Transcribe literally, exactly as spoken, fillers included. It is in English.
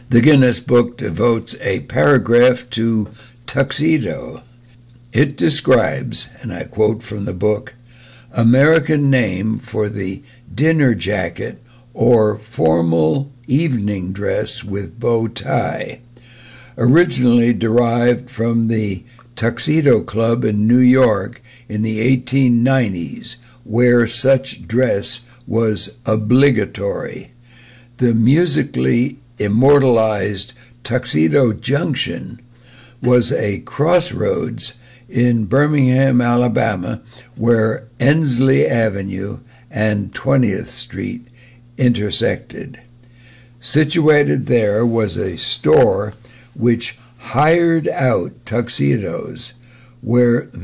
The Guinness Book devotes a paragraph to tuxedo. It describes, and I quote from the book, American name for the dinner jacket or formal evening dress with bow tie, originally derived from the Tuxedo Club in New York in the eighteen nineties, where such dress was obligatory. The musically immortalized Tuxedo Junction was a crossroads in Birmingham, Alabama, where Ensley Avenue and twentieth Street intersected. Situated there was a store which hired out tuxedos, where